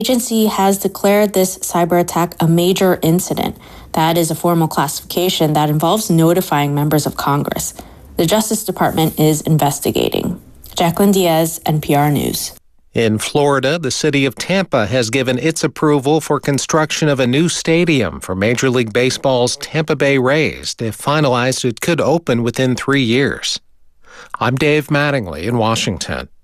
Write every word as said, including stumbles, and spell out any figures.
agency has declared this cyber attack a major incident. That is a formal classification that involves notifying members of Congress. The Justice Department is investigating. Jacqueline Diaz, N P R News. In Florida, the city of Tampa has given its approval for construction of a new stadium for Major League Baseball's Tampa Bay Rays. If finalized, it could open within three years. I'm Dave Mattingly in Washington.